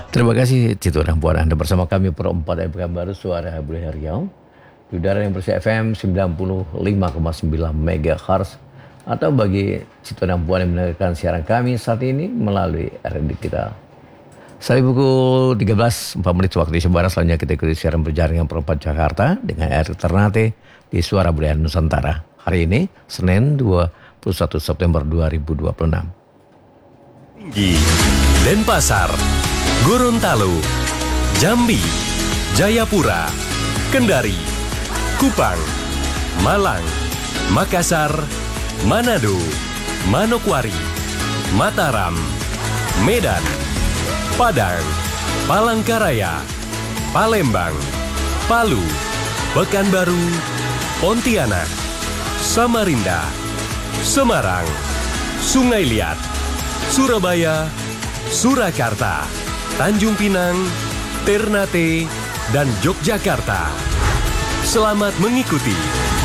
Terima kasih Cito dan Puan Anda bersama kami Pro 4 Pekanbaru Suara Budaya Riau. Di udara yang bersih FM 95,9 MHz atau bagi Cito dan Puan yang mendengarkan siaran kami saat ini melalui RRD kita. Saat pukul 13.04 waktu Indonesia Barat, selanjutnya kita ikuti siaran berjaringan Pro 4 Jakarta dengan RRD Ternate di Suara Budaya Nusantara. Hari ini Senin 21 September 2026. Tinggi, Denpasar, Gorontalo, Jambi, Jayapura, Kendari, Kupang, Malang, Makassar, Manado, Manokwari, Mataram, Medan, Padang, Palangkaraya, Palembang, Palu, Pekanbaru, Pontianak, Samarinda, Semarang, Sungai Liat, Surabaya, Surakarta, Tanjung Pinang, Ternate, dan Yogyakarta. Selamat mengikuti